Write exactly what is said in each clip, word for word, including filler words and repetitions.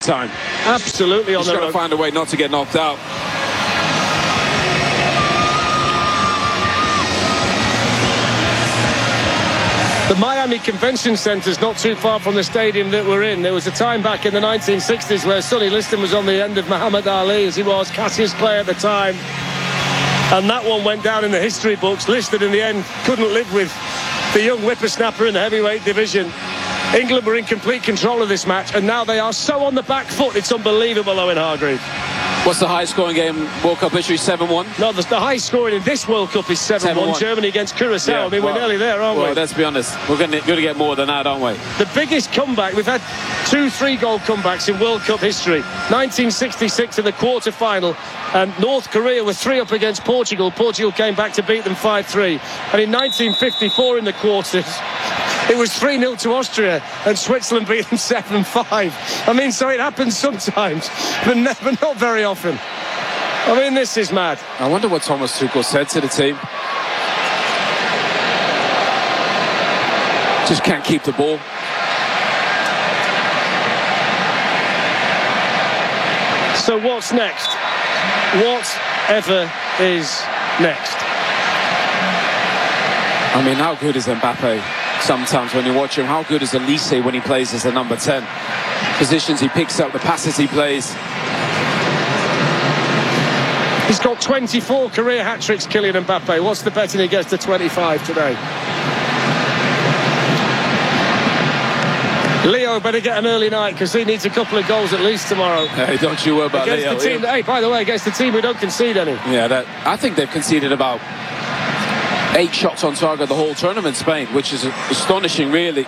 time. Absolutely on He's the got to road. find a way not to get knocked out. The Miami Convention Centre's not too far from the stadium that we're in. There was a time back in the nineteen sixties where Sonny Liston was on the end of Muhammad Ali, as he was Cassius Clay at the time. And that one went down in the history books. Liston, in the end, couldn't live with the young whippersnapper in the heavyweight division. England were in complete control of this match, and now they are so on the back foot, it's unbelievable, Owen Hargreave. What's the highest scoring game in World Cup history? seven one? No, the, the high scoring in this World Cup is seven one. Germany against Curacao. Yeah, I mean, well, we're nearly there, aren't well, we? let's be honest. We're going to get more than that, aren't we? The biggest comeback, we've had two three-goal comebacks in World Cup history. nineteen sixty-six in the quarter-final, and North Korea were three up against Portugal. Portugal came back to beat them five three. And in nineteen fifty-four in the quarters, it was three nil to Austria, and Switzerland beat them seven five. I mean, so it happens sometimes, but never, not very often. I mean, this is mad. I wonder what Thomas Tuchel said to the team. Just can't keep the ball. So what's next? Whatever is next? I mean, how good is Mbappe sometimes when you watch him? How good is Elise when he plays as a number ten? Positions he picks up, the passes he plays. He's got twenty-four career hat-tricks, Kylian Mbappe. What's the betting he gets to twenty-five today? Leo better get an early night, because he needs a couple of goals at least tomorrow. Hey, don't you worry about against Leo. The team, hey, by the way, against the team who don't concede any. Yeah, that, I think they've conceded about eight shots on target the whole tournament, Spain, which is astonishing, really.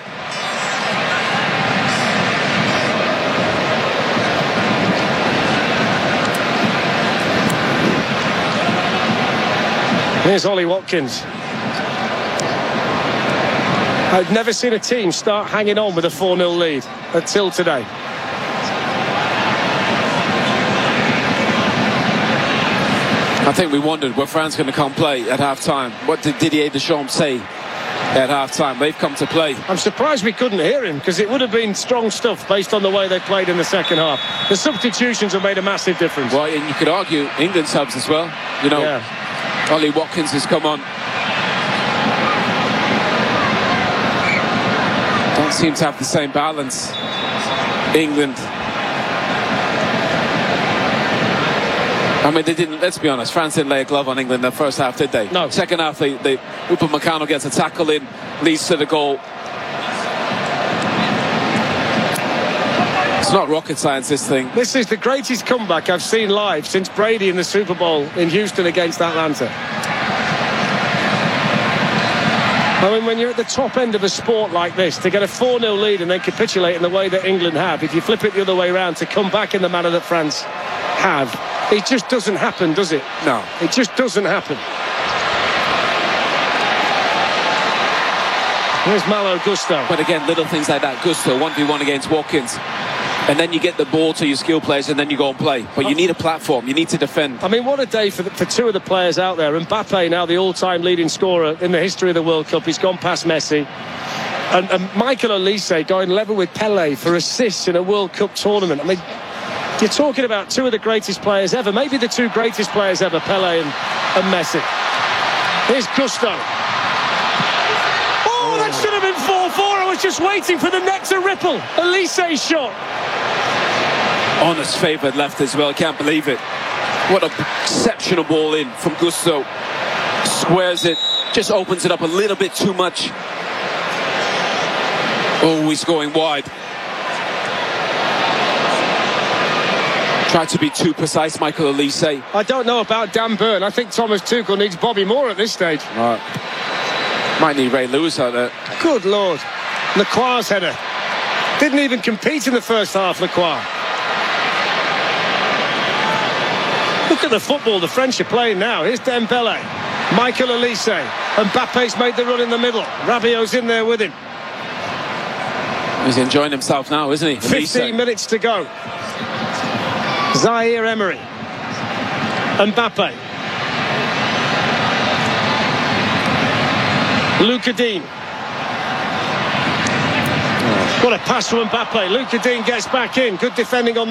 Here's Ollie Watkins. I've never seen a team start hanging on with a four nil lead until today. I think we wondered, were France going to come play at half-time? What did Didier Deschamps say at half-time? They've come to play. I'm surprised we couldn't hear him, because it would have been strong stuff based on the way they played in the second half. The substitutions have made a massive difference. Well, and you could argue England subs as well. You know, Yeah. Ollie Watkins has come on. Don't seem to have the same balance. England. I mean, they didn't, let's be honest, France didn't lay a glove on England in the first half, did they? No. Second half, they, they Upamecano gets a tackle in, leads to the goal. It's not rocket science, this thing. This is the greatest comeback I've seen live since Brady in the Super Bowl in Houston against Atlanta. I mean, when you're at the top end of a sport like this, to get a four nil lead and then capitulate in the way that England have, if you flip it the other way around, to come back in the manner that France have, it just doesn't happen, does it? No. It just doesn't happen. Here's Malo Gusto. But again, little things like that. Gusto, one v one against Watkins. And then you get the ball to your skill players and then you go and play. But you need a platform. You need to defend. I mean, what a day for, the, for two of the players out there. Mbappe, now the all-time leading scorer in the history of the World Cup. He's gone past Messi. And, and Michael Olise going level with Pelé for assists in a World Cup tournament. I mean, you're talking about two of the greatest players ever. Maybe the two greatest players ever, Pelé and, and Messi. Here's Gusto. Oh, that should have been four four. I was just waiting for the net to ripple. Olise's shot. Honest favourite left as well. Can't believe it. What a exceptional ball in from Gusto. Squares it. Just opens it up a little bit too much. Oh, he's going wide. Tried to be too precise, Michael Olise. I don't know about Dan Burn. I think Thomas Tuchel needs Bobby Moore at this stage. Right. Might need Ray Lewis out there. Good Lord. Lacroix's header. Didn't even compete in the first half, Lacroix. Look at the football the French are playing now. Here's Dembele. Michael Olise. Mbappe's made the run in the middle. Rabiot's in there with him. He's enjoying himself now, isn't he? fifteen minutes to go. Zaire Emery. Mbappe. Luca Dean. What a pass from Mbappe. Luca Dean gets back in. Good defending on